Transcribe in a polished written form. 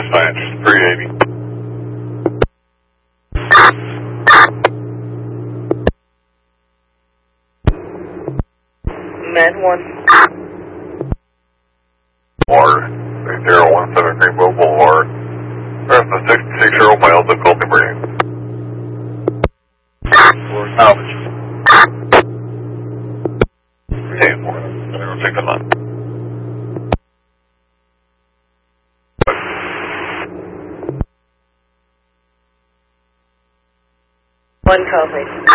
Science 380. Med 1. Water, 3017 Greenbow Boulevard. There's the 66-year-old male difficulty breathing. Or salvage. 384. I'm going to go take them up. 1 code, please.